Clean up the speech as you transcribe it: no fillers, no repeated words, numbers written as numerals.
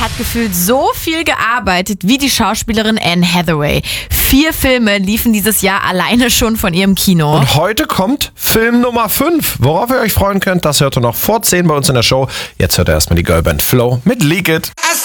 hat gefühlt so viel gearbeitet wie die Schauspielerin Anne Hathaway. 4 Filme liefen dieses Jahr alleine schon von ihrem Kino. Und heute kommt Film Nummer 5. Worauf ihr euch freuen könnt, das hört ihr noch vor 10 bei uns in der Show. Jetzt hört ihr erstmal die Girlband Flow mit Leak It.